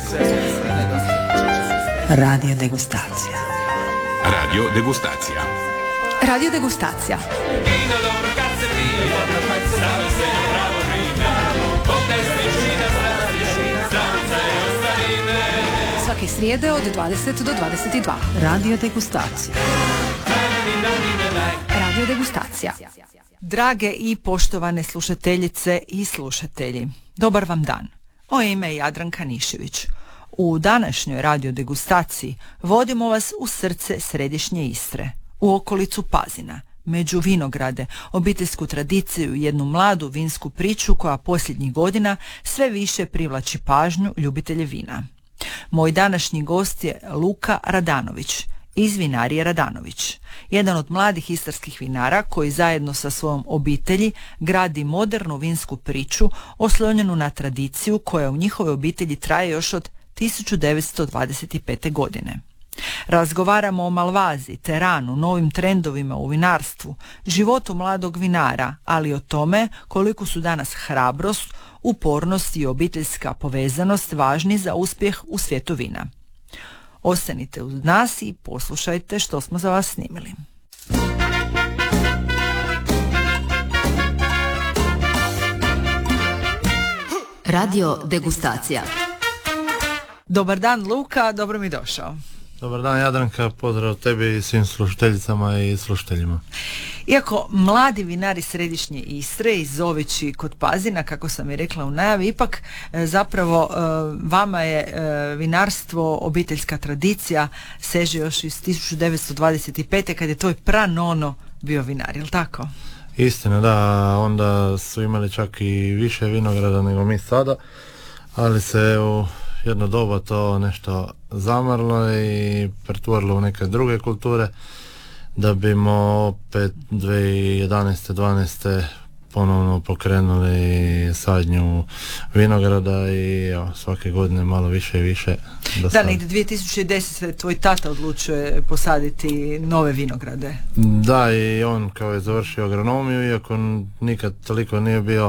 Radio degustacija. Radio degustacija. Radio degustacija. Svake srijede od 20 do 22. Radio degustacija. Radio degustacija. Drage i poštovane slušateljice i slušatelji, dobar vam dan. Moje ime je Jadranka Nišević. U današnjoj radio degustaciji vodimo vas u srce središnje Istre, u okolicu Pazina, među vinograde, obiteljsku tradiciju i jednu mladu vinsku priču koja posljednjih godina sve više privlači pažnju ljubitelje vina. Moj današnji gost je Luka Radanović iz vinarije Radanović, jedan od mladih istarskih vinara koji zajedno sa svojom obitelji gradi modernu vinsku priču oslonjenu na tradiciju koja u njihovoj obitelji traje još od 1925. godine. Razgovaramo o malvazi, teranu, novim trendovima u vinarstvu, životu mladog vinara, ali i o tome koliko su danas hrabrost, upornost i obiteljska povezanost važni za uspjeh u svijetu vina. Ostanite uz nas i poslušajte što smo za vas snimili. Radio degustacija. Dobar dan Luka, dobro mi došao. Dobar dan Jadranka, pozdrav tebi i svim slušateljicama i slušateljima. Iako mladi vinari središnje Istre iz Zovići kod Pazina, kako sam i rekla u najavi, ipak zapravo vama je vinarstvo obiteljska tradicija, seže još iz 1925. kad je tvoj pranono bio vinar, jel tako? Istina, da, onda su imali čak i više vinograda nego mi sada, ali se u jedno doba to nešto zamrlo i pretvorilo u neke druge kulture, da bimo opet 2011-12 ponovno pokrenuli sadnju vinograda i svake godine malo više i više. Da, negdje 2010 tvoj tata odlučuje posaditi nove vinograde. Da, i on kao je završio agronomiju, iako nikad toliko nije bio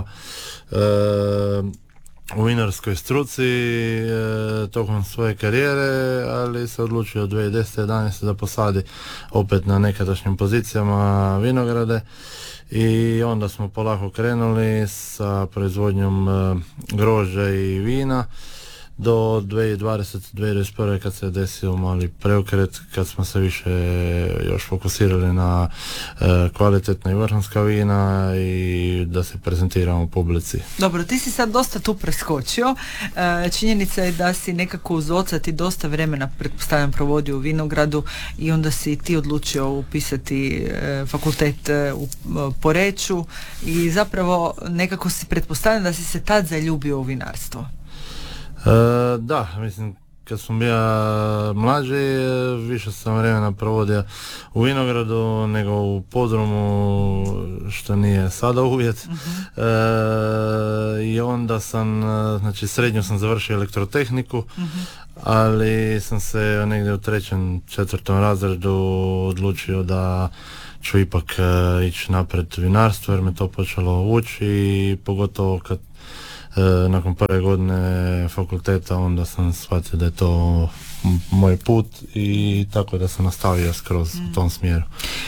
u vinarskoj struci tokom svoje karijere, ali se odlučio 2010-11 da posadi opet na nekadašnjim pozicijama vinograde i onda smo polako krenuli sa proizvodnjom grožđa i vina do 2020-2021 kad se desio mali preokret, kad smo se više još fokusirali na kvalitetna i vrhunska vina i da se prezentiramo publici. Dobro, ti si sad dosta tu preskočio. Činjenica je da si nekako uz oca ti dosta vremena, pretpostavljam, provodio u vinogradu i onda si ti odlučio upisati fakultet u Poreču i zapravo nekako si pretpostavljam da si se tad zaljubio u vinarstvo. Da, mislim, kad sam bio mlađi, više sam vremena provodio u vinogradu nego u podrumu, što nije sada uvjet. I onda sam, znači srednju sam završio elektrotehniku, ali sam se negdje u 3., 4. razredu odlučio da ću ipak ići napred vinarstvo, jer me to počelo vući i pogotovo kad nakon prve godine fakulteta onda sam shvatio da je to moj put i tako da sam nastavio skroz u tom smjeru.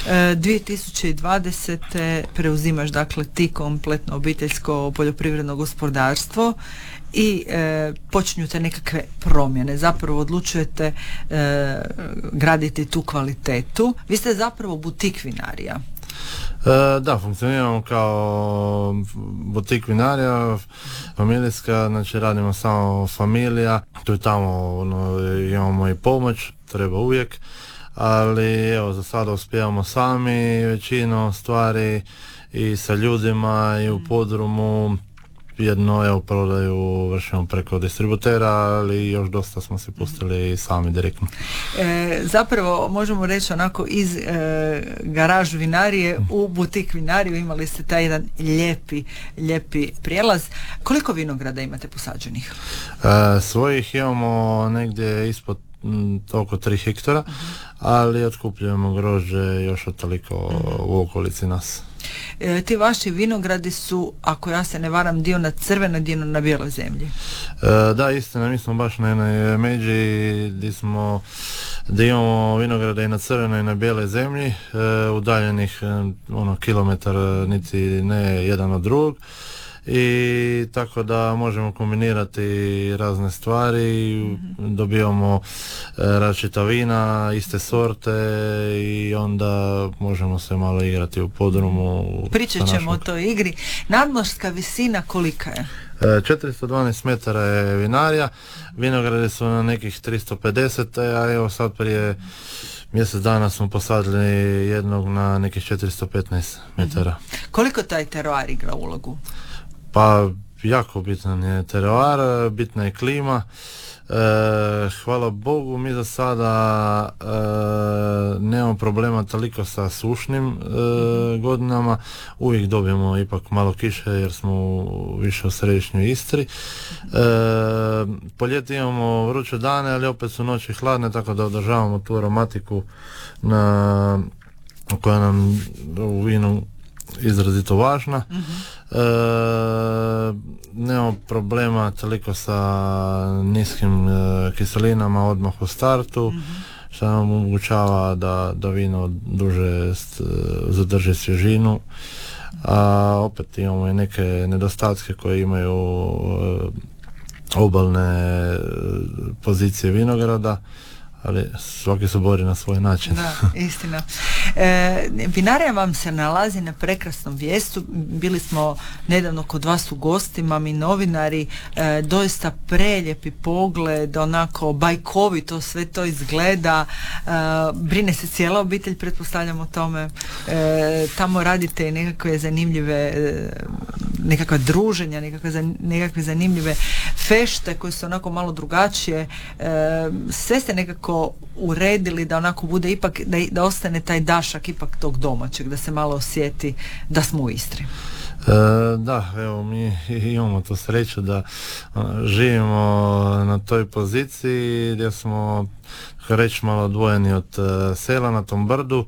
2020. preuzimaš dakle ti kompletno obiteljsko poljoprivredno gospodarstvo i počinju te nekakve promjene. Zapravo odlučujete graditi tu kvalitetu. Vi ste zapravo butik vinarija. Da, funkcioniramo kao butik vinarija, familijska, znači radimo samo familija, tu i tamo imamo i pomoć, treba uvijek, ali evo za sada uspijevamo sami većinu stvari i sa ljudima i u podrumu. Jedno prodaju vršimo preko distributera, ali još dosta smo se pustili sami direktno. Zapravo možemo reći onako iz garaž vinarije u butik vinariju imali ste taj jedan lijepi prijelaz. Koliko vinograda imate posađenih? Svojih imamo negdje ispod oko 3 hektara, ali otkupljujemo grožđe još od toliko u okolici nas. Ti vaši vinogradi su, ako ja se ne varam, dio na crvenoj, dio na bijeloj zemlji. Da, istina, mi smo baš na jednoj međi gdje imamo vinograde i na crvenoj i na bijeloj zemlji, udaljenih kilometar niti ne jedan od drugog. I tako da možemo kombinirati razne stvari, dobijamo različita vina, iste sorte i onda možemo se malo igrati u podrumu. Pričat ćemo o toj igri. Nadmorska visina kolika je? 412 metara je vinarija, vinograde su na nekih 350, a evo sad prije mjesec dana smo posadili jednog na nekih 415 metara. Koliko taj teroar igra ulogu? Pa jako bitan je teroar, bitna je klima. Hvala Bogu, mi za sada nemamo problema toliko sa sušnim godinama. Uvijek dobijemo ipak malo kiše jer smo više u središnjoj Istri. Po ljeti imamo vruće dane, ali opet su noći hladne, tako da održavamo tu aromatiku koja nam u vinu izrazito važna. Nemamo problema toliko sa niskim kiselinama odmah u startu, što nam omogućava da vino duže zadrži svježinu, a opet imamo i neke nedostatke koje imaju obalne pozicije vinograda, ali svaki se bori na svoj način. Da, istina. Vinarija vam se nalazi na prekrasnom mjestu. Bili smo nedavno kod vas u gostima, mi novinari, doista prelijepi pogled, onako bajkovito sve to izgleda. Brine se cijela obitelj, pretpostavljam o tome. Tamo radite i nekakve zanimljive nekakva druženja, nekakve zanimljive fešte koje su onako malo drugačije. Sve ste nekako uredili da onako bude ipak, da ostane taj dašak ipak tog domaćeg, da se malo osjeti da smo u Istri. Da, evo mi imamo tu sreću da živimo na toj poziciji gdje smo, reći, malo odvojeni od sela na tom brdu,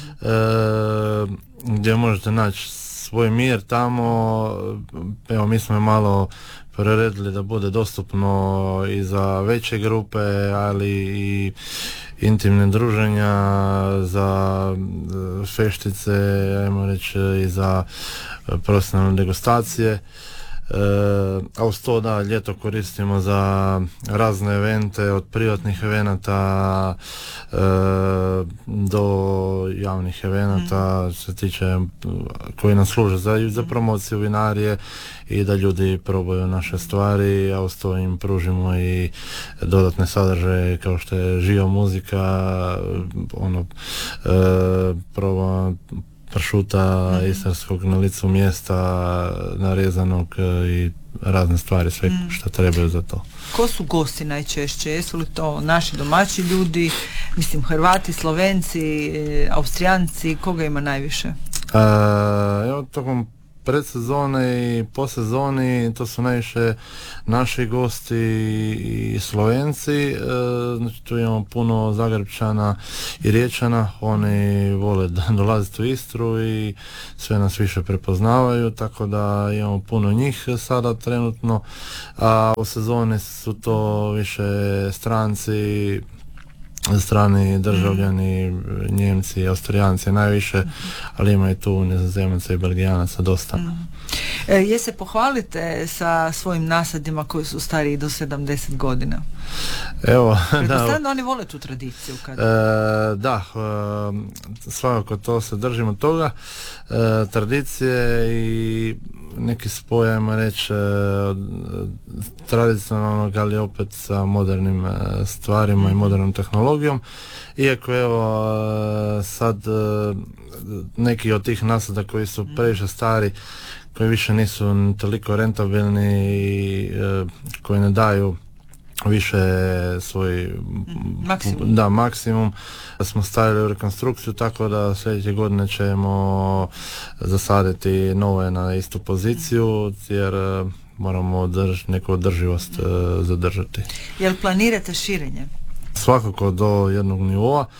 gdje možete naći svoj mir tamo. Evo mi smo je malo preredili da bude dostupno i za veće grupe, ali i intimne druženja, za feštice, ajmo reći, i za profesionalne degustacije. A uz to da ljeto koristimo za razne evente, od privatnih evenata do javnih evenata, se tiče koji nam služe za promociju vinarije i da ljudi probaju naše stvari, a uz to im pružimo i dodatne sadržaje kao što je živa muzika, pršuta istarskog na licu mjesta, narezanog i razne stvari, sve što trebaju za to. Ko su gosti najčešće? Jesu li to naši domaći ljudi, mislim Hrvati, Slovenci, Austrijanci, koga ima najviše? Evo, tokom predsezone i posezoni to su najviše naši gosti i Slovenci. Znači, tu imamo puno Zagrebčana i Riječana, oni vole da dolaziti u Istru i sve nas više prepoznavaju, tako da imamo puno njih sada trenutno, a u sezoni su to više stranci, strani državljani, Njemci, Austrijanci najviše, ali ima i tu Nizozemaca i Belgijanaca dosta. Je se pohvalite sa svojim nasadima koji su stariji do 70 godina? Evo, pretpostavljam da oni vole tu tradiciju. Da, svakako to se držimo toga, tradicije i neki spoj, ajmo reći, tradicionalnog, ali opet sa modernim stvarima i modernom tehnologijom. Iako evo sad neki od tih nasada koji su previše stari, koji više nisu toliko rentabilni i koji ne daju više svoj maksimum, smo stavili u rekonstrukciju, tako da sljedeće godine ćemo zasaditi nove na istu poziciju, jer moramo neku održivost zadržati. Jel planirate širenje? Svakako do jednog nivoa,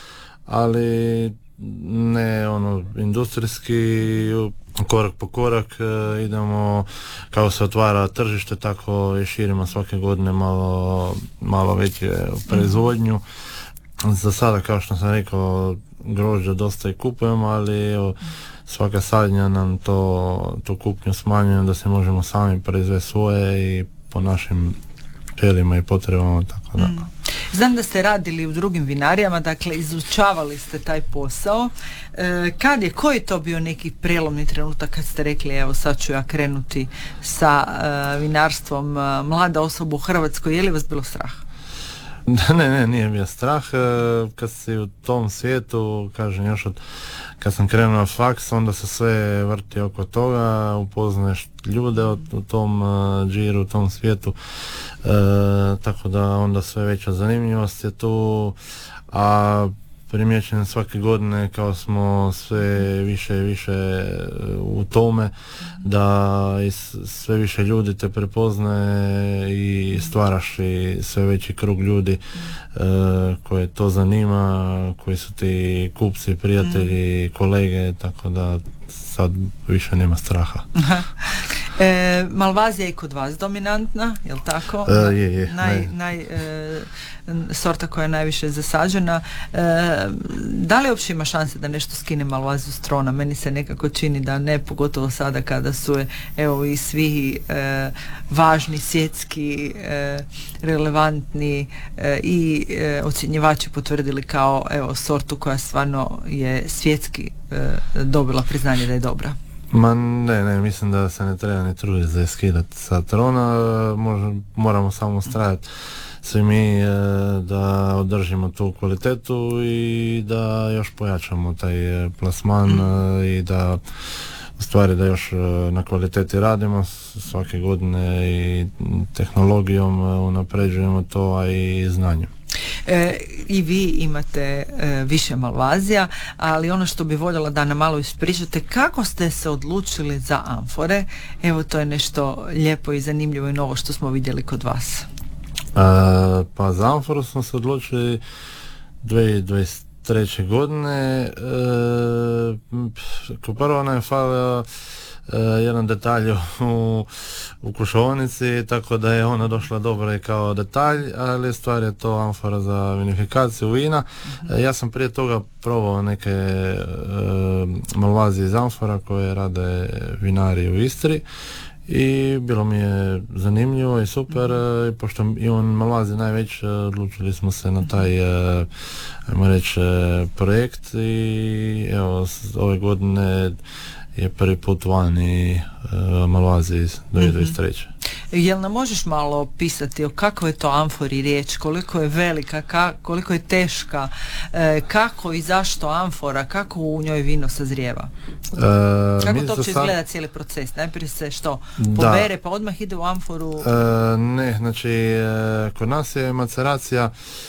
ali ne industrijski, korak po korak idemo, kao se otvara tržište, tako i širimo svake godine malo veće proizvodnju. Za sada, kao što sam rekao, grožđa dosta i kupujemo, ali evo, svaka sadnja nam tu kupnju smanjuje da se možemo sami proizvesti svoje i po našim željima i potrebama, tako da. Znam da ste radili u drugim vinarijama, dakle izučavali ste taj posao. Koji je to bio neki prelomni trenutak kad ste rekli evo sad ću ja krenuti sa vinarstvom, mlada osoba u Hrvatskoj, je li vas bilo strah? Ne, nije bio strah. Kad si u tom svijetu, kažem još kad sam krenuo na faks, onda se sve vrti oko toga, upoznaješ ljude u tom džiru, u tom svijetu, tako da onda sve veća zanimljivost je tu, a primjećujem svake godine kao smo sve više i više u tome da sve više ljudi te prepoznaje i stvaraš i sve veći krug ljudi koje to zanima, koji su ti kupci, prijatelji, kolege, tako da sad više nema straha. Malvazija je kod vas dominantna, jel tako? Je. Sorta koja je najviše zasađena. Da li uopće ima šanse da nešto skine Malvaziju s trona? Meni se nekako čini da ne, pogotovo sada kada su evo i svi važni, svjetski, relevantni i ocjenjivači potvrdili kao evo sortu koja stvarno je svjetski dobila priznanje da je dobra. Ma ne, mislim da se ne treba ni truditi za skidati sa trona, moramo samo ustrajati svi mi da održimo tu kvalitetu i da još pojačamo taj plasman i da u stvari da još na kvaliteti radimo svake godine i tehnologijom unapređujemo to, a i znanjem. I vi imate više Malvazija, ali ono što bi voljela da nam malo ispričate, kako ste se odlučili za amfore? Evo, to je nešto lijepo i zanimljivo i novo što smo vidjeli kod vas. Pa za amforu smo se odlučili 2023. godine. Kao prvo nam je falio jedan detalj u kušovnici, tako da je ona došla dobra i kao detalj, ali stvar je to amfora za vinifikaciju vina. Ja sam prije toga probao neke Malvazije iz amfora koje rade vinari u Istri i bilo mi je zanimljivo i super, i pošto i on Malvazije najveći, odlučili smo se na taj ajmo reći projekt i evo ove godine je prvi put vani Malvazije iz 2023. Jel nam možeš malo opisati o kakvoj je to amfori riječ, koliko je velika, koliko je teška, kako i zašto amfora, kako u njoj vino sazrijeva? Kako to uopće izgleda cijeli proces? Najprije se što, pobere pa odmah ide u amforu? Ne, znači kod nas je maceracija,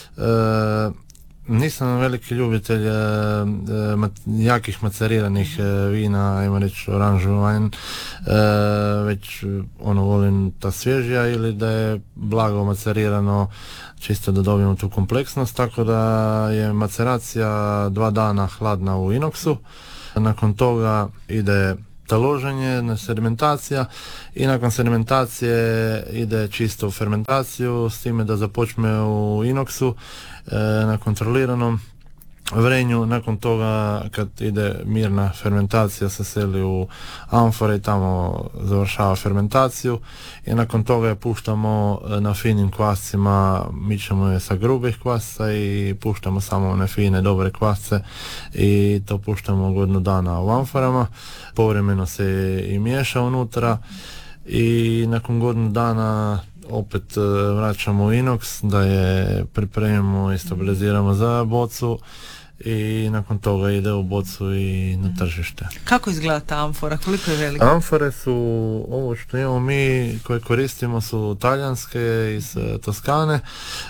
nisam veliki ljubitelj jakih maceriranih vina, ajmo reći oranžu wine, već volim ta svježija ili da je blago macerirano, čisto da dobijemo tu kompleksnost, tako da je maceracija 2 dana hladna u inoksu, nakon toga ide taloženje, sedimentacija i nakon sedimentacije ide čisto u fermentaciju, s time da započne u inoksu na kontroliranom vrenju. Nakon toga kad ide mirna fermentacija se seli u amfore i tamo završava fermentaciju i nakon toga je puštamo na finim kvascima, mičemo je sa grubih kvasca i puštamo samo na fine dobre kvasce i to puštamo godinu dana u amforama, povremeno se i miješa unutra i nakon godinu dana opet vraćamo u inoks da je pripremimo i stabiliziramo za bocu i nakon toga ide u bocu i na tržište. Kako izgleda ta amfora? Koliko je velika? Amfore su, ovo što imamo mi koje koristimo su talijanske iz Toskane,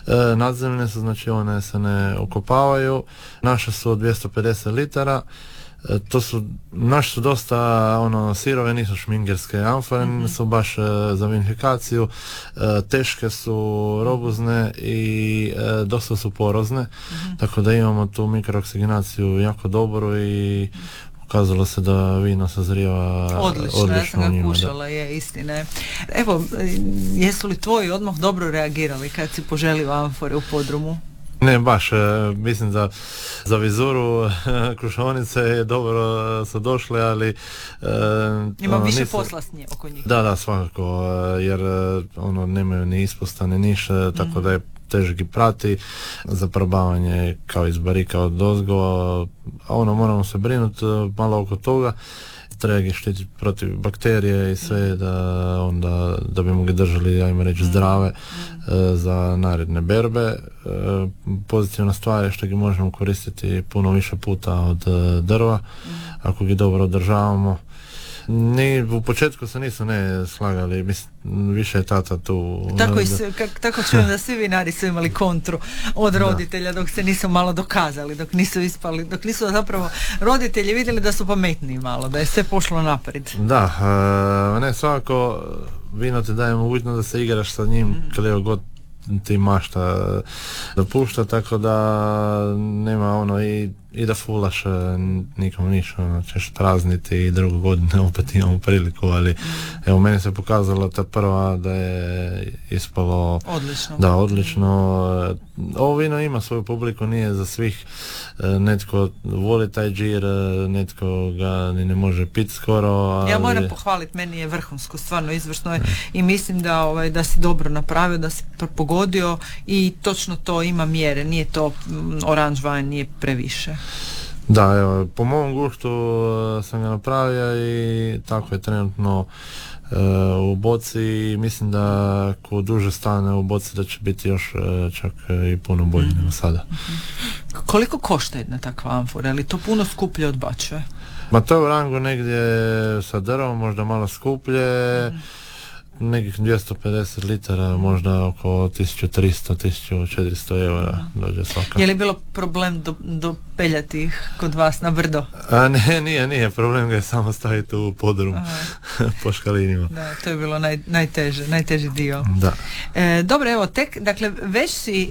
nadzemne su, znači one se ne okopavaju, naše su od 250 litara, naši su dosta sirove, nisu šmingerske amfore, su baš za vinifikaciju, teške su, robuzne i dosta su porozne, tako da imamo tu mikrooksigenaciju jako dobru i pokazalo se da vino sazrijeva odlično. Ja sam ga kušala, je istina. Evo, jesu li tvoji odmah dobro reagirali kad si poželio amfore u podrumu? Ne, baš, mislim da za vizuru kušaonice je dobro su došle, ali ima više posla s nje oko njih. Da, svakako, jer nemaju ni ispostane niše, tako da je težak i prati za probavanje kao iz barika od dozgo, a moramo se brinuti malo oko toga. Treba ih štititi protiv bakterije i sve da bi mogli držali, ajmo reći, zdrave za naredne berbe. Pozitivna stvar je što ga možemo koristiti puno više puta od drva ako ga dobro održavamo. U početku se nisu slagali, mislim, više je tata tu. Tako čujem da svi vinari su imali kontru od roditelja dok se nisu malo dokazali, dok nisu ispali, dok nisu zapravo roditelji vidjeli da su pametniji malo, da je sve pošlo naprijed. Da, svakako vino ti daje mogućnost da se igraš sa njim kada god ti mašta da pušta, tako da nema i da fulaš nikom ništa, ćeš prazniti i drugu godinu opet imamo priliku, ali evo meni se pokazalo ta prva da je ispalo odlično. Ovo vino ima svoju publiku, nije za svih, netko voli taj džir, netko ga ni ne može piti skoro, ali... Ja moram pohvaliti, meni je vrhunsko, stvarno izvrsno je i mislim da si dobro napravio, da si pogodio i točno to ima mjere, nije to oranž wine, nije previše. Da, evo, po mom guštu sam ga napravio i tako je trenutno u boci i mislim da ko duže stane u boci da će biti još čak i puno bolje nego sada. Koliko košta jedna takva amfora? Je li to puno skuplje od bačve? Ma to je u rangu negdje sa drvom, možda malo skuplje, nekih 250 litara, možda oko 1300-1400 eura dođe svaka. Je li bilo problem dopeljati ih kod vas na brdo? Nije, problem ga je samo staviti u podrum po škalinima. Da, to je bilo najteži dio. Da. Dobro, evo, dakle, već si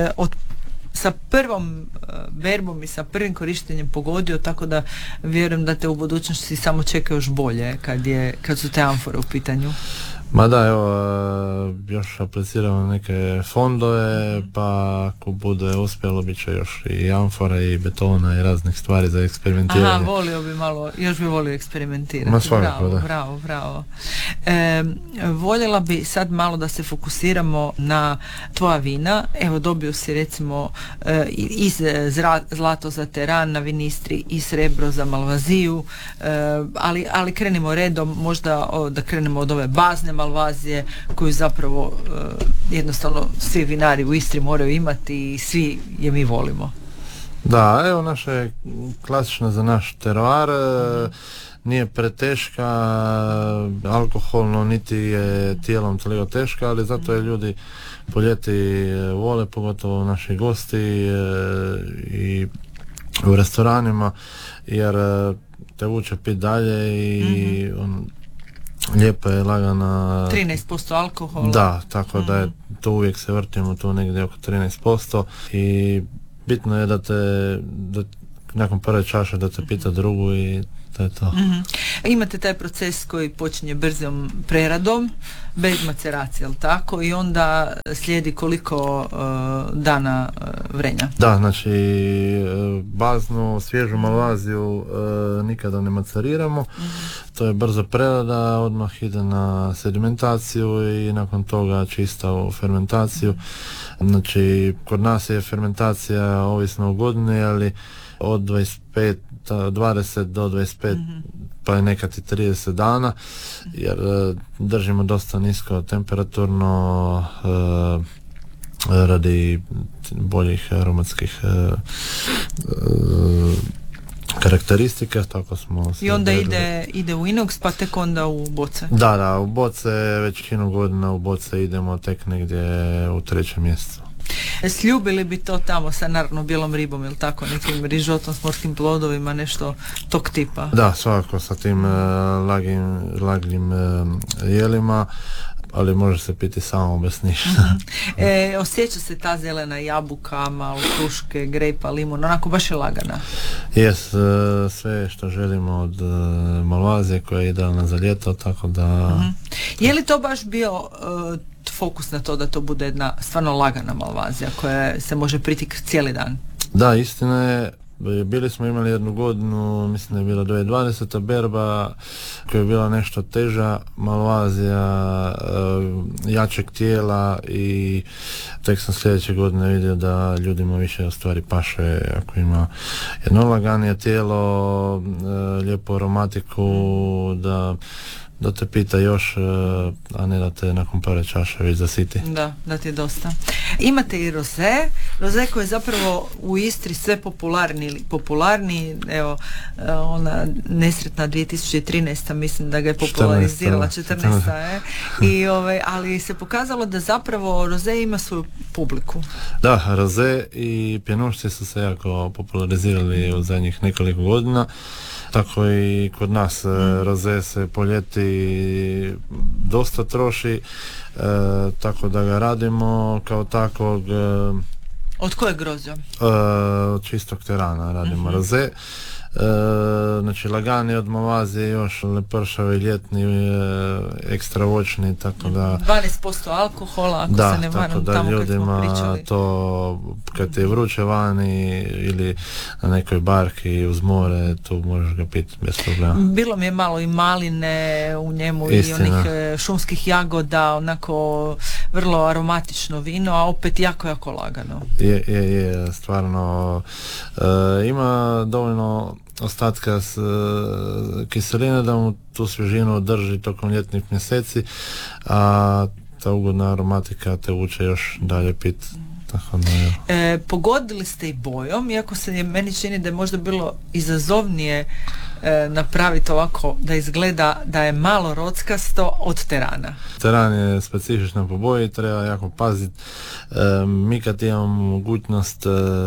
sa prvom berbom i sa prvim korištenjem pogodio, tako da vjerujem da te u budućnosti samo čeka još bolje kad su te amfore u pitanju. Ma da, evo, još apliciramo neke fondove, pa ako bude uspjelo bit će još i amfora i betona i raznih stvari za eksperimentiranje. Aha, još bi volio eksperimentirati. Ma svakako, Bravo. Voljela bi sad malo da se fokusiramo na tvoja vina. Evo, dobio si recimo zlato za Teran na Vinistri i srebro za Malvaziju, ali krenimo redom, možda da krenemo od ove bazne Malvazije koju zapravo jednostavno svi vinari u Istri moraju imati i svi je mi volimo. Da, evo naša je klasična za naš teroar, nije preteška, alkoholno niti je tijelom toliko teška, ali zato je ljudi po ljeti vole, pogotovo naši gosti i u restoranima, jer te vuče pit dalje i lijepa je, lagana... 13% alkohola. Da, tako da je to uvijek se vrtimo tu negdje oko 13% i bitno je da nakon prve čaše da te pita drugu i to je to. Imate taj proces koji počinje brzom preradom, bez maceracije, jel tako? I onda slijedi koliko dana vrenja? Da, znači baznu, svježu Malvaziju nikada ne maceriramo. To je brza prerada, odmah ide na sedimentaciju i nakon toga čista u fermentaciju. Znači, kod nas je fermentacija ovisno o godini, ali od 20 do 25 pa je nekad i 30 dana, jer držimo dosta nisko temperaturno radi boljih aromatskih karakteristika, tako smo... I onda ide u inox, pa tek onda u boce? Da, u boce, već kino godina u boce idemo tek negdje u 3. mjesecu. Sljubili bi to tamo sa naravno bijelom ribom ili tako, nekim rižotom s morskim plodovima, nešto tog tipa. Da, svakako sa tim lagim jelima, ali može se piti samo bez ništa. Osjeća se ta zelena jabuka, malo kruške, grejpa, limun, onako baš je lagana. Jes, sve što želimo od Malvazije koja je idealna za ljeto, tako da... Je li to baš bio fokus na to da to bude jedna stvarno lagana Malvazija koja se može priti cijeli dan? Da, istina je. Bili smo imali jednu godinu, mislim da je bila 2020. berba koja je bila nešto teža, Malvazija jačeg tijela i tek sam sljedeće godine vidio da ljudima više u stvari paše ako ima jedno laganije tijelo, lijepu aromatiku, da te pita još, a ne da te nakon prve čaše već zasiti. Da ti je dosta. Imate i roze koji je zapravo u Istri sve popularniji, evo, ona nesretna 2013. mislim da ga je popularizirala, 14. Ali se pokazalo da zapravo roze ima svoju publiku. Da, roze i pjenušci su se jako popularizirali u zadnjih nekoliko godina. Tako i kod nas roze se po ljeti dosta troši, tako da ga radimo kao takvog. Od kojeg grožđa? Od čistog terana radimo roze. Znači lagani od Malvazije, još lepršavi, ljetni, ekstra voćni, tako da 12% alkohola, ako se ne varam, tamo kad smo pričali. To kad je vruće vani ili na nekoj barki uz more, tu možeš ga piti bez problema. Bilo mi je malo i maline u njemu. Istina. I onih šumskih jagoda, onako vrlo aromatično vino, a opet jako lagano. Je, stvarno ima dovoljno ostatka kiseline da mu tu svježinu drži tokom ljetnih mjeseci, a ta ugodna aromatika te vuče još dalje pit. Pogodili ste i bojom, iako se meni čini da je možda bilo izazovnije napraviti ovako da izgleda da je malo rockasto od terana. Teran je specifičan po boji, treba jako paziti. Mi kad imamo mogućnost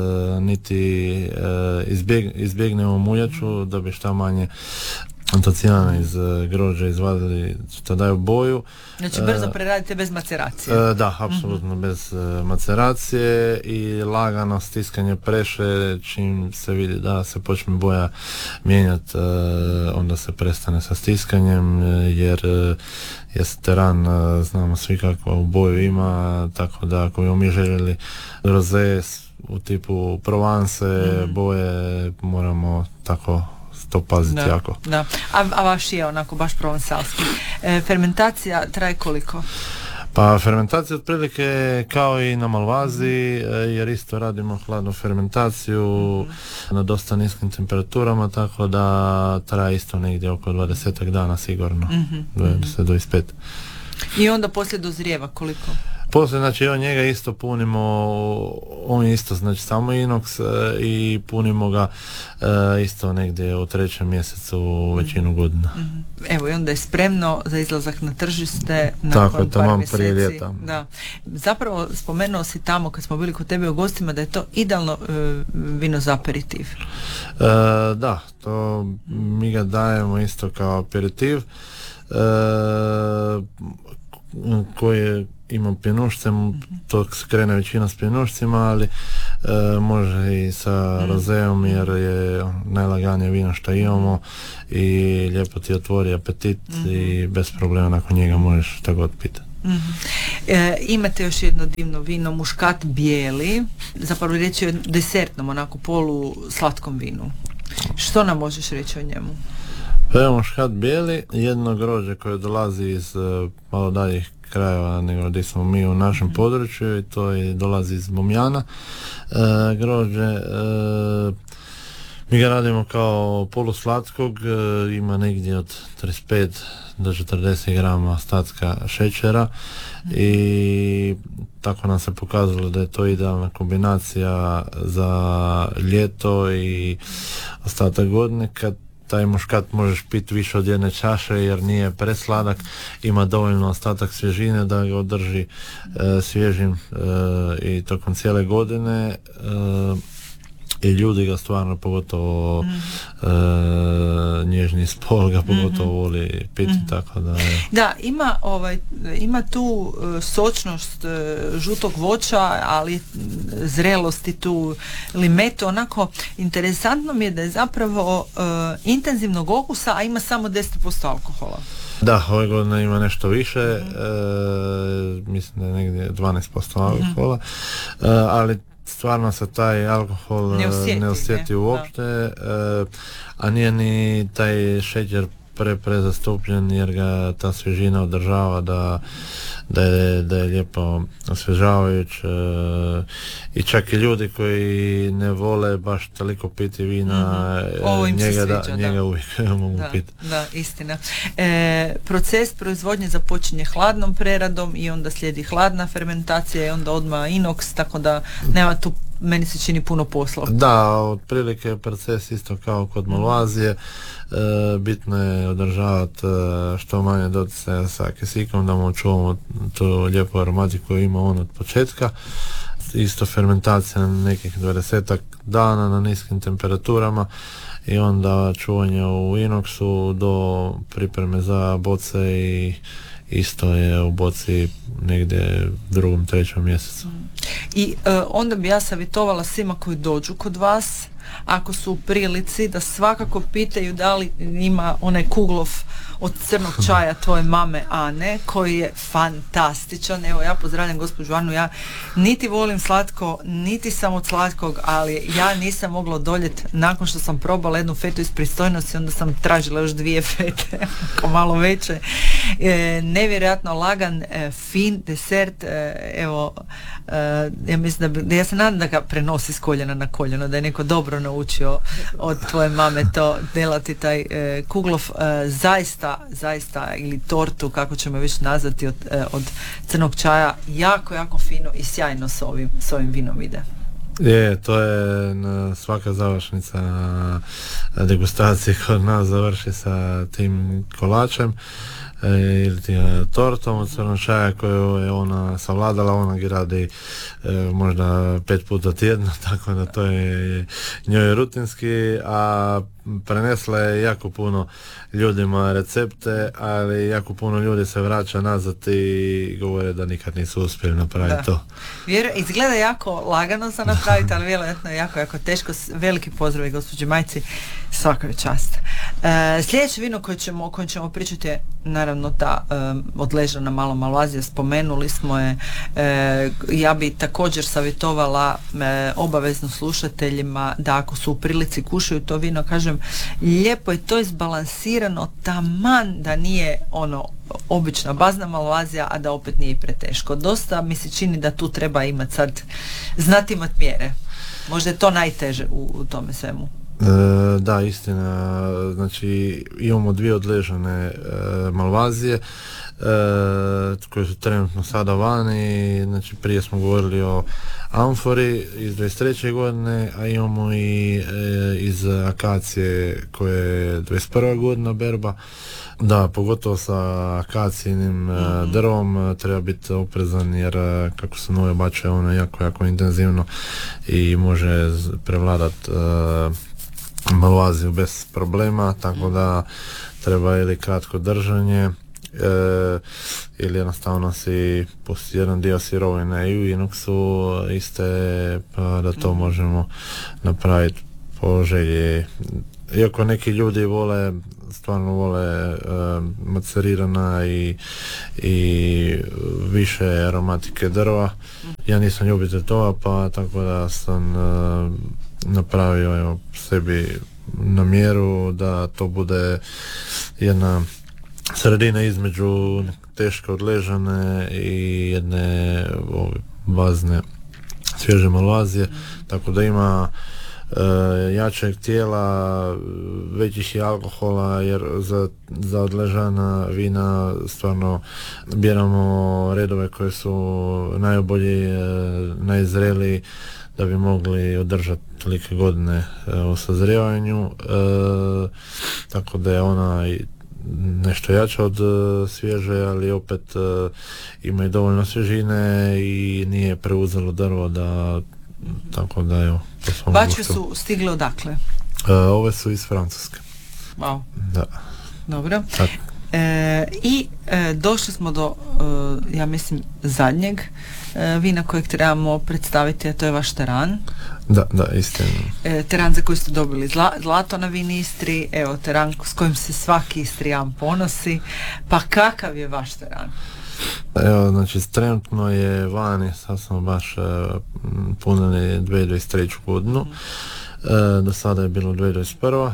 niti izbjegnemo muljaču da bi šta manje antocijana iz grožđa izvadili što daju boju. Znači brzo preradite bez maceracije. Da, apsolutno bez maceracije i lagano stiskanje preše, čim se vidi da se počne boja mijenjati, onda se prestane sa stiskanjem, jer je teran, znamo svi kakvu boju ima, tako da ako bi mi željeli roze u tipu Provence boje, moramo tako to paziti jako. Da. A vaš je onako baš provansalski. Fermentacija traje koliko? Pa fermentacija otprilike kao i na Malvaziji, jer isto radimo hladnu fermentaciju na dosta niskim temperaturama, tako da traje isto negdje oko 20 dana sigurno, 20-25. I onda poslije dozrijeva koliko? Poslije, znači njega isto punimo, on je isto znači samo inox i punimo ga isto negdje u 3. mjesecu većinu godina. Evo i onda je spremno za izlazak na tržište nakon par mjeseci. Prije ljeta. Da. Zapravo spomenuo si tamo kad smo bili kod tebe u gostima da je to idealno vino za aperitiv. Da, to mi ga dajemo isto kao aperitiv koji ima pjenušce, to krene većina s pjenušcima, ali može i sa rozeom jer je najlaganije vino što imamo i lijepo ti otvori apetit i bez problema nakon njega možeš šta god pitati. Imate još jedno divno vino, muškat bijeli, zapravo riječ je o desertnom, onako polu slatkom vinu. Što nam možeš reći o njemu? Pa evo muškat bijeli, jedno grožđe koje dolazi iz malo daljih krajeva nego gdje smo mi u našem području i to dolazi iz Bomjana grožđe. Mi ga radimo kao poluslatkog, ima negdje od 35 do 40 grama ostatka šećera i tako nam se pokazalo da je to idealna kombinacija za ljeto i ostatak godine kad taj muškat možeš piti više od jedne čaše jer nije presladak, ima dovoljno ostatak svježine da ga održi svježim i tokom cijele godine. I ljudi ga stvarno, pogotovo nježni spol ga pogotovo voli piti, tako da je... Da, ima tu sočnost žutog voća, ali zrelosti tu limetu, onako interesantno mi je da je zapravo intenzivnog okusa, a ima samo 10% alkohola. Da, ove godine ima nešto više, mislim da je negdje 12% alkohola, ali stvarno se taj alkohol ne osjeti uopće, a nije ni taj šećer prezastupljen jer ga ta svježina održava da je lijepo osvježavajuć, i čak i ljudi koji ne vole baš toliko piti vina, njega uvijek mogu piti. Da, istina. Proces proizvodnje započinje hladnom preradom i onda slijedi hladna fermentacija i onda odmah inox, tako da nema tu, meni se čini, puno posla. Da, otprilike je proces isto kao kod malvazije. Bitno je održavati što manje doticaja sa kisikom, da mu čuvamo tu lijepu aromatiku koju ima on od početka. Isto fermentacija na nekih 20 dana na niskim temperaturama i onda čuvanje u inoxu do pripreme za boce i isto je u boci negdje 2., 3. mjesecu. I onda bi ja savjetovala svima koji dođu kod vas, ako su u prilici, da svakako pitaju da li ima onaj kuglov od crnog čaja tvoje mame Ane, koji je fantastičan. Evo, ja pozdravljam gospođu Anu, ja niti volim slatko, niti sam od slatkog, ali ja nisam mogla odoljeti nakon što sam probala jednu fetu iz pristojnosti, onda sam tražila još 2 fete, kao malo veće. Nevjerojatno lagan, fin desert, evo, ja mislim da ja se nadam da ga prenosi s koljena na koljeno, da je neko dobro naučio od tvoje mame to delati, taj kuglov, zaista, ili tortu, kako ćemo već nazvati, od crnog čaja, jako fino i sjajno s ovim vinom ide. Je, to je svaka završnica degustacije kod nas završi sa tim kolačem ili tortom od crnog čaja koju je ona savladala. Ona ga radi možda 5 puta tjedno, tako da to je njoj rutinski, a prenesla je jako puno ljudima recepte, ali jako puno ljudi se vraća nazad i govore da nikad nisu uspjeli napraviti to. Izgleda jako lagano za napraviti, ali vjerojatno je jako teško. Veliki pozdrav i gospođi majci, svaka čast. Sljedeće vino o kojem ćemo pričati je naravno ta odležana malo malvazija, spomenuli smo je. Ja bi također savjetovala obavezno slušateljima da ako su u prilici kušaju to vino, kažem, lijepo je to izbalansirano, taman da nije ono obična bazna malvazija, a da opet nije preteško. Dosta mi se čini da tu treba znati imati mjere. Možda je to najteže u tome svemu. Da, istina. Znači, imamo 2 odležane malvazije koje su trenutno sada vani. Znači, prije smo govorili o amfori iz 23. godine, a imamo i iz akacije koje je 21. godina berba. Da, pogotovo sa akacijnim drvom treba biti oprezan jer kako se nove bače, ono je jako intenzivno i može prevladati malvaziju bez problema, tako da treba ili kratko držanje ili jednostavno si pusti jedan dio sirovine i u inoxu iste, pa da to možemo napraviti po želji. Iako neki ljudi stvarno vole macerirana i više aromatike drva, ja nisam ljubitelj toga, pa tako da sam napravio sebi na mjeru da to bude jedna sredina između teško odležane i jedne bazne svježe malvazije, tako da ima jačeg tijela, većih alkohola, jer za odležana vina stvarno biramo redove koje su najbolji, najzreliji, da bi mogli održati tolike godine u sazrijevanju, tako da je ona i nešto jača od svježe, ali opet ima i dovoljno svježine i nije preuzelo drvo da, tako da evo. Bačve su stigle odakle? Ove su iz Francuske. Wow. Da. Dobro. I došli smo do, ja mislim, zadnjeg vina kojeg trebamo predstaviti, a to je vaš teran. Da, istina. Teran za koji ste dobili zlato na Vini Istri, evo teran s kojim se svaki Istrijan ponosi. Pa kakav je vaš teran? Evo, znači, trenutno je vani, sad smo baš punili 2023. godinu, do sada je bilo 2021.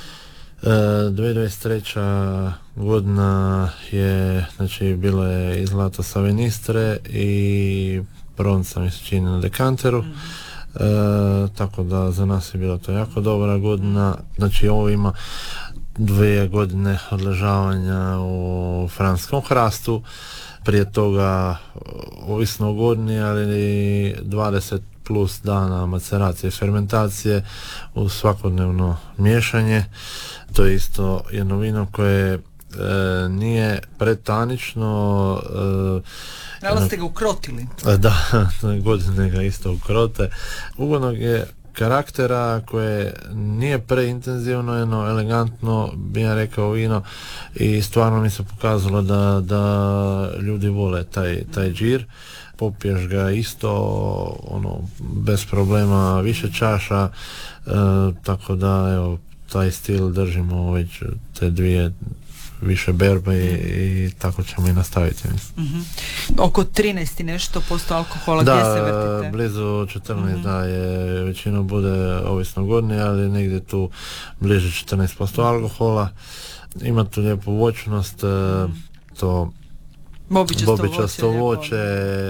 2023. godina je, znači, bilo je i zlato sa Vini Istre i bronca mi se čini na dekanteru. Tako da za nas je bila to jako dobra godina. Znači, ovo ima 2 godine odležavanja u franskom hrastu, prije toga ovisno o godini, ali 20 plus dana maceracije i fermentacije u svakodnevno miješanje. To je isto jedno vino koje nije pretanično. Ali ste ga ukrotili? Da, godine ga isto ukrote. Ugodnog je karaktera koje nije preintenzivno, jedno elegantno, bi ja rekao, vino, i stvarno mi se pokazalo da ljudi vole taj džir. Popiješ ga isto bez problema, više čaša, tako da evo, taj stil držimo već te 2 više berbe i tako ćemo i nastaviti. Oko 13 i nešto posto alkohola, gdje se vrtite? Da, blizu 14, da, je većinom bude ovisno godini, ali negdje tu bliže 14% alkohola. Ima tu lijepu voćnost, to bobičasto voće,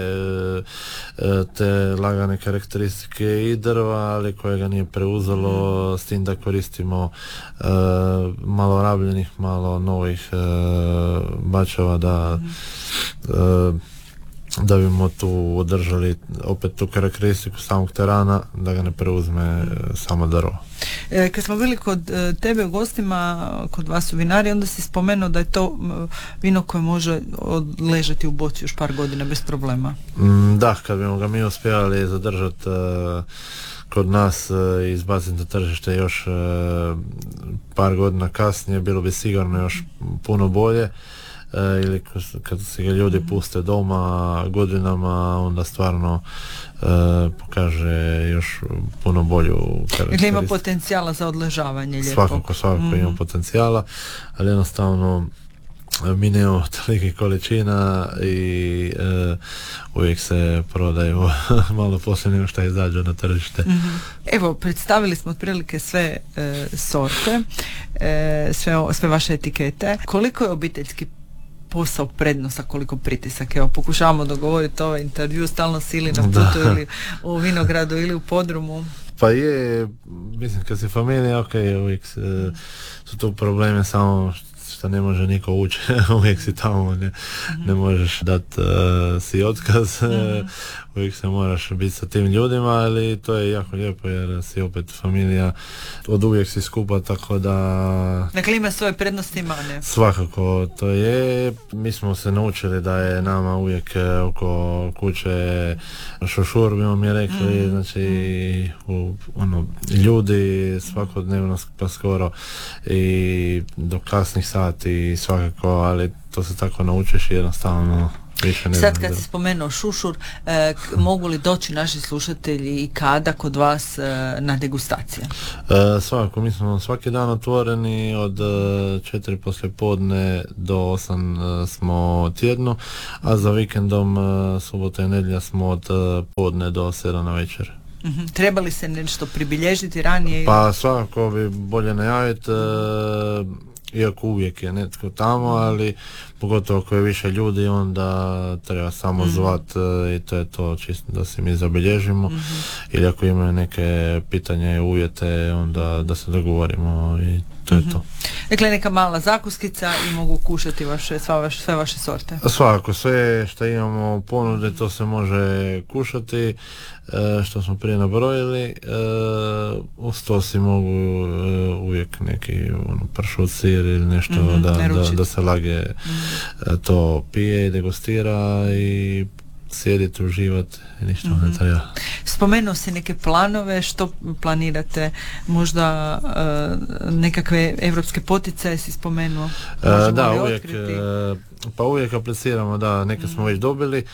te lagane karakteristike i drva, ali kojega nije preuzelo, s tim da koristimo malo rabljenih, malo novih bačeva da bimo tu održali opet tu karakteristiku samog terana, da ga ne preuzme samo drvo. Kad smo bili kod tebe u gostima, kod vas u vinari, onda si spomenuo da je to vino koje može ležati u boci još par godina bez problema. Da, kad bimo ga mi uspjeli zadržati kod nas i izbaciti na tržište još par godina kasnije, bilo bi sigurno još puno bolje. Ili kad se ga ljudi puste doma godinama, onda stvarno pokaže još puno bolju karakteristiku. Dakle, ima potencijala za odležavanje lijepog. Svakako ima potencijala, ali jednostavno mi nemamo tolikih količina i uvijek se prodaju malo poslije nego što izađu na tržište. Evo, predstavili smo otprilike sve sorte, sve vaše etikete. Koliko je obiteljski posao prednost, a koliko pritisak? Evo, pokušavamo dogovoriti ovaj intervju, stalno sili na putu ili u vinogradu ili u podrumu. Pa je, mislim, kad si familija, ok, uvijek su tu probleme, samo što ne može niko ući, uvijek si tamo, ne možeš dati si otkaz, uvijek se moraš biti sa tim ljudima, ali to je jako lijepo jer si opet familija, od uvijek si skupa, tako da... Dakle, ima svoje prednosti i mane. Svakako, to je. Mi smo se naučili da je nama uvijek oko kuće šošur, bimo mi rekli, znači ljudi svakodnevno pa skoro i do kasnih sati svakako, ali to se tako naučiš i jednostavno više ne. Sad kad si spomenuo šušur, mogu li doći naši slušatelji i kada kod vas na degustacije? Svakako, mi smo svaki dan otvoreni od 4 poslijepodne do 8 smo tjedno, a za vikendom subota i nedjelja smo od podne do 7 na večer. Treba li se nešto pribilježiti ranije? Pa svakako bi bolje najaviti, iako uvijek je netko tamo, ali pogotovo ako je više ljudi, onda treba samo zvat i to je to, čisto da se mi zabilježimo, ili ako imaju neke pitanje, uvjete, onda da se dogovorimo i to je to. Dakle, neka mala zakuskica i mogu kušati sve vaše sorte. Svakako, sve što imamo u ponude, to se može kušati, što smo prije nabrojili. Uz to si mogu uvijek neki pršut, sir ili nešto da se lage to pije i degustira i sjediti, uživati i ništa ne treba. Spomenuo si neke planove, što planirate, možda nekakve evropske poticaje si spomenuo? Da, uvijek apliciramo, da, neke smo već dobili.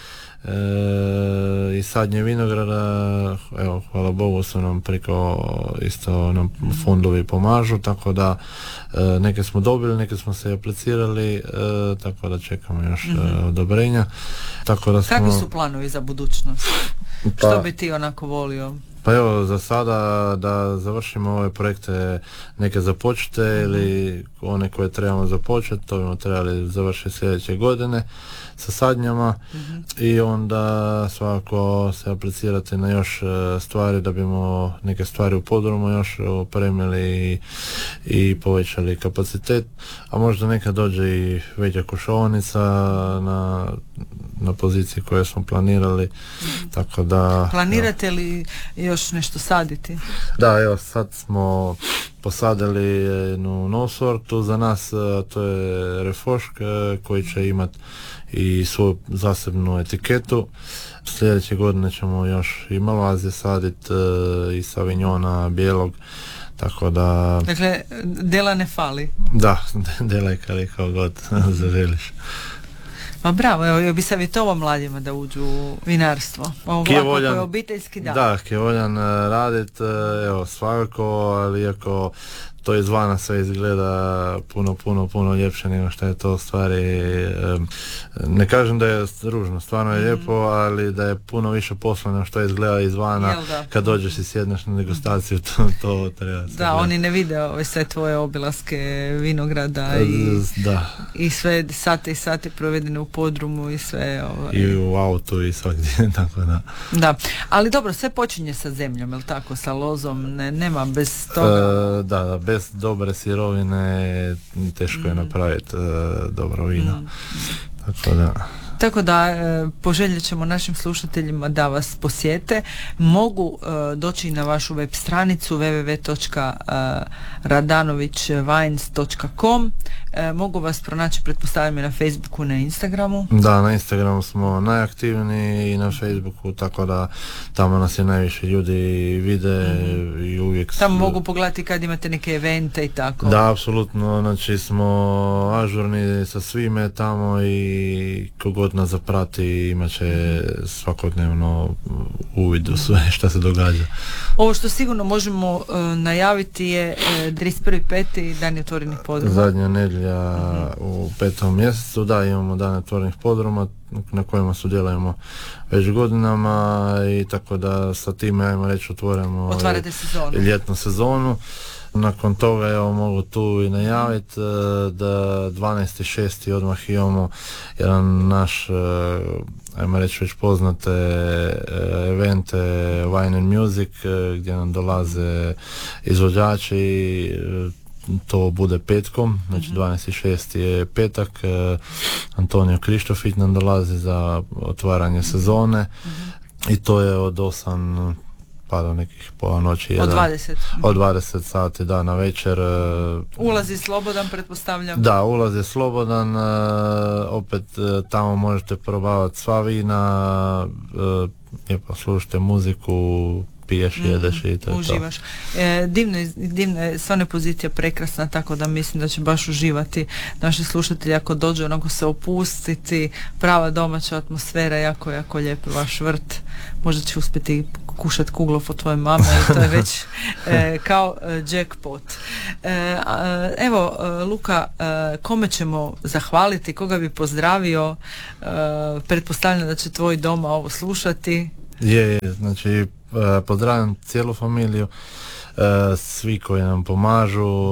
I Sadnje vinograda, evo, hvala Bogu su nam preko isto nam fondovi pomažu, tako da neke smo dobili, neke smo se aplicirali, tako da čekamo još odobrenja. Tako da smo... Kakvi su planovi za budućnost? Što bi ti onako volio? Pa evo, za sada da završimo ove projekte neke započete ili one koje trebamo započeti, to bismo trebali završiti sljedeće godine sa sadnjama i onda svakako se aplicirati na još stvari da bimo neke stvari u podrumu još opremili i povećali kapacitet, a možda nekad dođe i veća kušaonica na poziciji koje smo planirali, tako da... Planirate li još nešto saditi? Da, evo sad smo posadili jednu novu sortu za nas, to je refošk koji će imati i svoju zasebnu etiketu. Sljedeće godine ćemo još i malvazije saditi i savinjona bijelog, tako da... Dakle, dela ne fali? Da, dela je kao god zaželiš. Pa bravo, evo bi savjetovao mladima da uđu u vinarstvo. Ovo ovako je obiteljski dan. Da, ki je voljan radit, evo svakako, ali iako to izvana sve izgleda puno ljepše nego što je to u stvari, ne kažem da je ružno, stvarno je lijepo, ali da je puno više posla nego što izgleda izvana. Kad dođeš i sjedneš na degustaciju, to treba se gleda. Oni ne vide sve tvoje obilaske vinograda i sve sate i sate provedene u podrumu i sve. I u autu i svakdje, tako da. Da, ali dobro, sve počinje sa zemljom, jel tako, sa lozom, nema bez toga. Da, bez dobre sirovine teško je napraviti dobro vino. Tako da poželjet ćemo našim slušateljima da vas posjete. Mogu doći na vašu web stranicu www.radanovićwines.com. Mogu vas pronaći, pretpostavljam, na Facebooku, na Instagramu. Da, na Instagramu smo najaktivniji i na Facebooku, tako da tamo nas je najviše ljudi vide i uvijek... Tamo mogu pogledati kad imate neke evente i tako. Da, apsolutno, znači smo ažurni sa svime tamo i kogod nas zaprati imat će svakodnevno uvid u sve što se događa. Ovo što sigurno možemo najaviti je 31.5. dan otvorenih podruma. Zadnja nedjelja u 5. mjesecu, da, imamo dan otvorenih podruma na kojima sudjelujemo već godinama i tako da sa time, ajmo reći, otvarate sezonu. Ljetnu sezonu. Nakon toga evo mogu tu i najaviti da 12.6. odmah imamo jedan naš, ajmo reći, već poznate evente Wine and Music gdje nam dolaze izvođači. To bude petkom, znači 12.6. je petak. Antonio Krištofić nam dolazi za otvaranje sezone i to je od 8 pa do nekih pola noći. Od 20 sati, da, na večer. Ulaz je slobodan, pretpostavljam? Da, ulaz je slobodan. Opet tamo možete probavati sva vina, lijepo slušate muziku, piješ, jedeš i to je uživaš. Divna je, stvarno je pozicija prekrasna, tako da mislim da će baš uživati naši slušatelji ako dođu, onako se opustiti, prava domaća atmosfera, jako lijepo vaš vrt. Možda će uspjeti kušati kuglov od tvoje mame i to je već kao jackpot. Evo, Luka, kome ćemo zahvaliti, koga bi pozdravio? Pretpostavljam da će tvoj doma ovo slušati. Je, znači pozdravljam cijelu familiju, svi koji nam pomažu,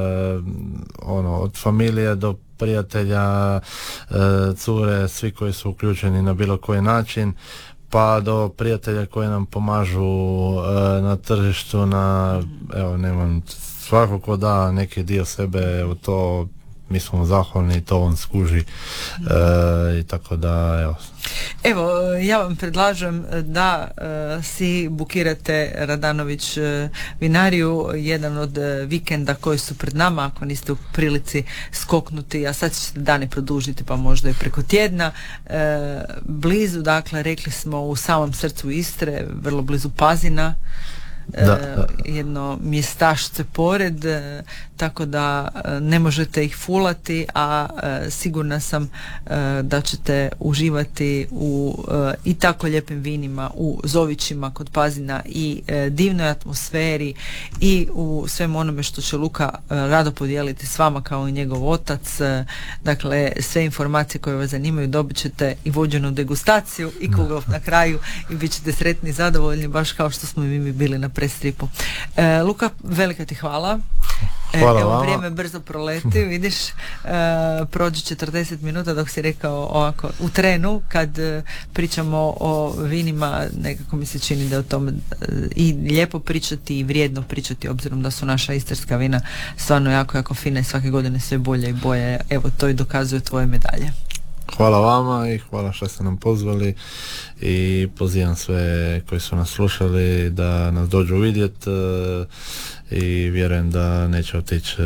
od familije do prijatelja, cure, svi koji su uključeni na bilo koji način, pa do prijatelja koji nam pomažu na tržištu, nemam svako ko da neki dio sebe u to, mi smo zahvalni, to on skuži i tako da, evo. Evo, ja vam predlažem da si bukirate Radanović vinariju jedan od vikenda koji su pred nama, ako niste u prilici skoknuti, a sad ćete dane produžiti pa možda i preko tjedna. Blizu, dakle, rekli smo u samom srcu Istre, vrlo blizu Pazina. Jedno mjestašce pored, tako da ne možete ih fulati, a sigurna sam da ćete uživati u i tako lijepim vinima, u Zovićima kod Pazina i divnoj atmosferi i u svem onome što će Luka rado podijeliti s vama kao i njegov otac. Dakle, sve informacije koje vas zanimaju dobit ćete i vođenu degustaciju i kugov na kraju i bit ćete sretni i zadovoljni, baš kao što smo i mi bili na prestripu. Luka, velika ti hvala. Hvala Evo, vama. vrijeme brzo proleti, vidiš, prođe 40 minuta dok si rekao ovako u trenu, kad pričamo o vinima, nekako mi se čini da je o tome i lijepo pričati i vrijedno pričati, obzirom da su naša istarska vina stvarno jako, jako fina i svake godine sve bolje i bolje. Evo, to i dokazuje tvoje medalje. Hvala vama i hvala što ste nam pozvali i pozivam sve koji su nas slušali da nas dođu vidjeti i vjerujem da neće otići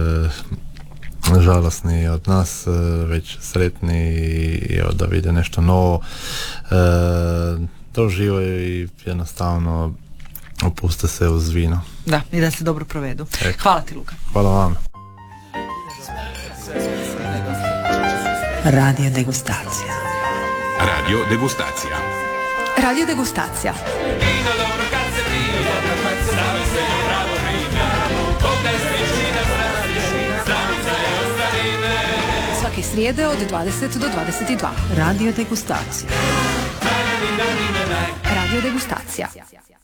žalosni od nas, već sretni i da vide nešto novo, doživaju i jednostavno opuste se uz vino. Da, i da se dobro provedu. Hvala ti, Luka. Hvala vama. Radio degustacija. Radio degustacija. Radio degustacija. Svake srijede od 20 do 22. Radio degustacija. Radio degustacija.